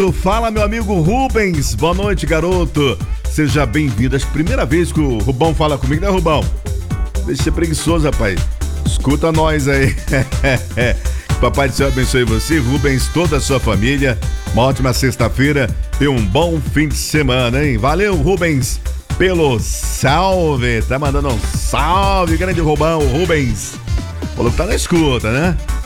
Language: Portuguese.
Fala, meu amigo Rubens. Boa noite, garoto. Seja bem-vindo. Acho que primeira vez que o Rubão fala comigo, né, Rubão? Deixa de ser preguiçoso, rapaz. Escuta nós aí. Papai do Céu abençoe você, Rubens, toda a sua família. Uma ótima sexta-feira e um bom fim de semana, hein? Valeu, Rubens, pelo salve. Tá mandando um salve, grande Rubão, Rubens. Falou que tá na escuta, né?